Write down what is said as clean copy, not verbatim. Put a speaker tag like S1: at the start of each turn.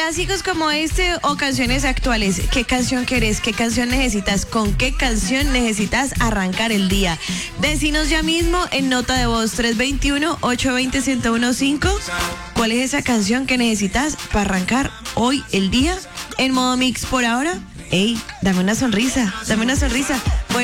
S1: Clásicos como este o canciones actuales. ¿Qué canción querés? ¿Qué canción necesitas? ¿Con qué canción necesitas arrancar el día? Decinos ya mismo en nota de voz 321-820-1015. ¿Cuál es esa canción que necesitas para arrancar hoy el día en modo mix por ahora? Ey, dame una sonrisa, dame una sonrisa.